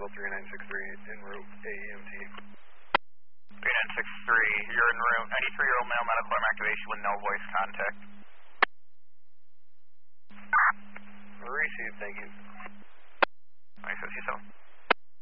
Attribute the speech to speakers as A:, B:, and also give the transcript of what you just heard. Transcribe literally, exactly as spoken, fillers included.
A: Level three nine six three en route A E M T.
B: three nine six three, you're en route, ninety-three-year-old male, medical arm activation with no voice contact.
A: Received, thank you.
B: Nice, as you so.